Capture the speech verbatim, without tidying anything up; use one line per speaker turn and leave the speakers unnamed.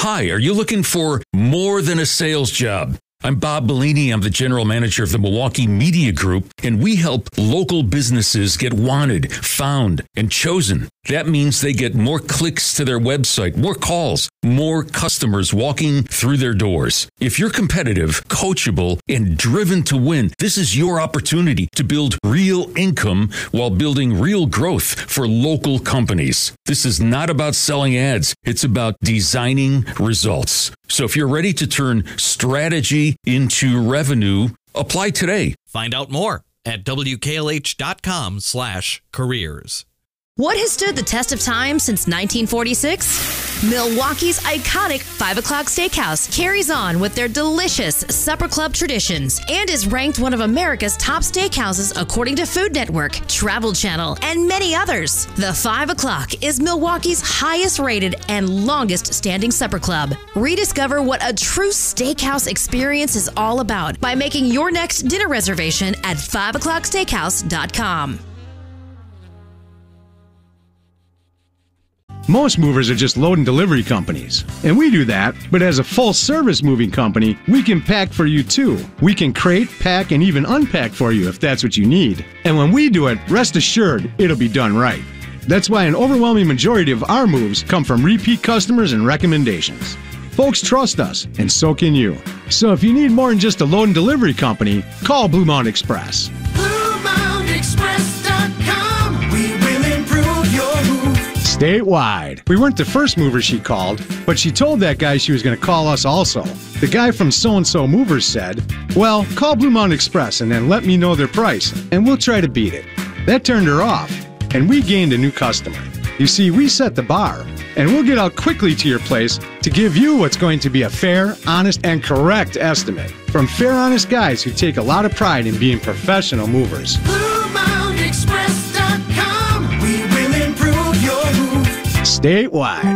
Hi, are you looking for more than a sales job? I'm Bob Bellini. I'm the general manager of the Milwaukee Media Group, and we help local businesses get wanted, found, and chosen. That means they get more clicks to their website, more calls, more customers walking through their doors. If you're competitive, coachable, and driven to win, this is your opportunity to build real income while building real growth for local companies. This is not about selling ads. It's about designing results. So if you're ready to turn strategy into revenue, apply today.
Find out more at W K L H dot com slash careers.
What has stood the test of time since nineteen forty-six? Milwaukee's iconic five o'clock Steakhouse carries on with their delicious supper club traditions and is ranked one of America's top steakhouses according to Food Network, Travel Channel, and many others. The five o'clock is Milwaukee's highest rated and longest standing supper club. Rediscover what a true steakhouse experience is all about by making your next dinner reservation at five o'clock steakhouse dot com.
Most movers are just load and delivery companies, and we do that, but as a full-service moving company, we can pack for you too. We can crate, pack, and even unpack for you if that's what you need. And when we do it, rest assured, it'll be done right. That's why an overwhelming majority of our moves come from repeat customers and recommendations. Folks trust us, and so can you. So if you need more than just a load and delivery company, call Blue Mountain Express.
Blue Mountain Express dot com. We will improve your move.
Statewide. We weren't the first mover she called, but she told that guy she was going to call us also. The guy from So-and-So Movers said, well, call Blue Mountain Express and then let me know their price, and we'll try to beat it. That turned her off, and we gained a new customer. You see, we set the bar, and we'll get out quickly to your place to give you what's going to be a fair, honest, and correct estimate from fair, honest guys who take a lot of pride in being professional movers.
Blue Mountain Express dot com. We will improve your move.
Statewide.